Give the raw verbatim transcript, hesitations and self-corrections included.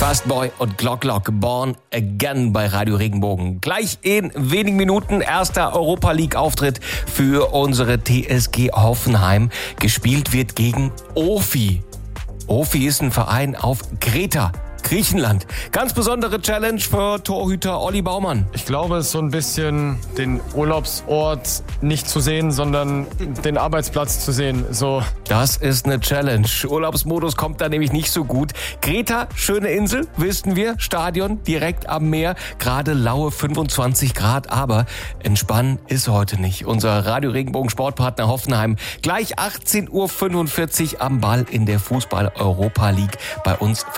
Fastboy und Glock Glock, Born Again bei Radio Regenbogen. Gleich in wenigen Minuten erster Europa League Auftritt für unsere T S G Hoffenheim. Gespielt wird gegen Ofi. Ofi ist ein Verein auf Kreta, Griechenland. Ganz besondere Challenge für Torhüter Olli Baumann. Ich glaube, es ist so ein bisschen den Urlaubsort nicht zu sehen, sondern den Arbeitsplatz zu sehen. So. Das ist eine Challenge. Urlaubsmodus kommt da nämlich nicht so gut. Kreta, schöne Insel, wissen wir. Stadion direkt am Meer. Gerade laue fünfundzwanzig Grad, aber entspannen ist heute nicht. Unser Radio Regenbogen Sportpartner Hoffenheim. Gleich achtzehn Uhr fünfundvierzig am Ball in der Fußball Europa League bei uns.